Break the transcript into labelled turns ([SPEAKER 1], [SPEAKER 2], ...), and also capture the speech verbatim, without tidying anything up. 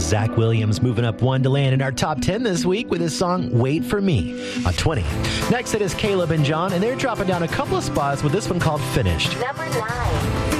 [SPEAKER 1] Zach Williams moving up one to land in our top ten this week with his song Wait For Me on twenty. Next it is Caleb and John, and they're dropping down a couple of spots with this one called Finished.
[SPEAKER 2] Number nine.